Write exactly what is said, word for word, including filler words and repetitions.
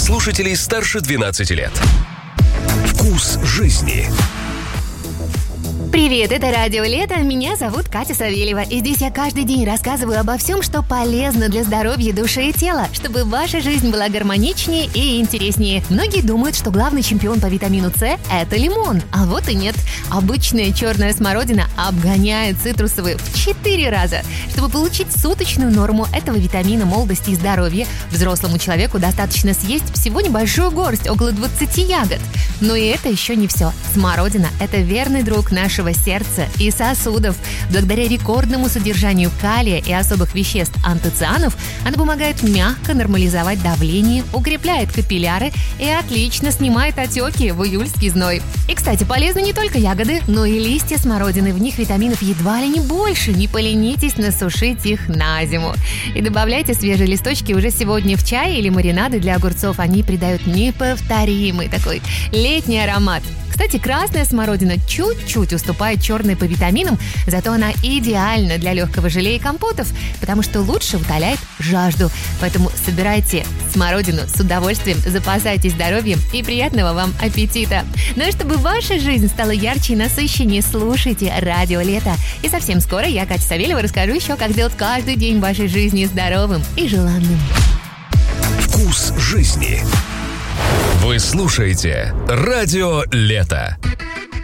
слушателей старше двенадцати лет. Вкус жизни. Привет, это Радио Лето, меня зовут Катя Савельева, и здесь я каждый день рассказываю обо всем, что полезно для здоровья души и тела, чтобы ваша жизнь была гармоничнее и интереснее. Многие думают, что главный чемпион по витамину С – это лимон, а вот и нет. Обычная черная смородина обгоняет цитрусовые в четыре раза. Чтобы получить суточную норму этого витамина молодости и здоровья, взрослому человеку достаточно съесть всего небольшую горсть, около двадцати ягод. Но и это еще не все. Смородина – это верный друг нашего сердца и сосудов. Благодаря рекордному содержанию калия и особых веществ антоцианов она помогает мягко нормализовать давление, укрепляет капилляры и отлично снимает отеки в июльский зной. И, кстати, полезны не только ягоды, но и листья смородины. В них витаминов едва ли не больше. Не поленитесь насушить их на зиму. И добавляйте свежие листочки уже сегодня в чай или маринады для огурцов. Они придают неповторимый такой летний аромат. Кстати, красная смородина чуть-чуть уступает черной по витаминам, зато она идеальна для легкого желе и компотов, потому что лучше утоляет жажду. Поэтому собирайте смородину с удовольствием, запасайтесь здоровьем и приятного вам аппетита. Ну и чтобы ваша жизнь стала ярче и насыщеннее, слушайте Радио Лето. И совсем скоро я, Катя Савельева, расскажу еще, как сделать каждый день вашей жизни здоровым и желанным. Вкус жизни. Вы слушаете Радио Лето.